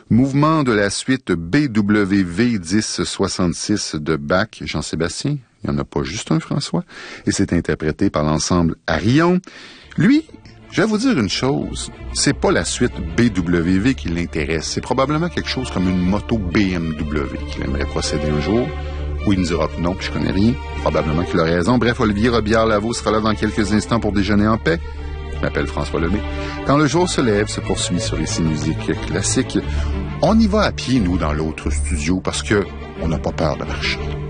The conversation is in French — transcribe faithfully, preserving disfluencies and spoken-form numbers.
Mouvement de la suite B W V dix soixante-six de Bach, Jean-Sébastien. Il n'y en a pas juste un, François. Et c'est interprété par l'ensemble Arion. Lui, je vais vous dire une chose. C'est pas la suite B W V qui l'intéresse. C'est probablement quelque chose comme une moto B M W qu'il aimerait posséder un jour. Ou il nous dira que non, que je connais rien. Probablement qu'il a raison. Bref, Olivier Robillard-Lavaux sera là dans quelques instants pour déjeuner en paix. Je m'appelle François Lemay. Quand le jour se lève, se poursuit sur Ici Musique Classique. On y va à pied, nous, dans l'autre studio, parce que on n'a pas peur de marcher.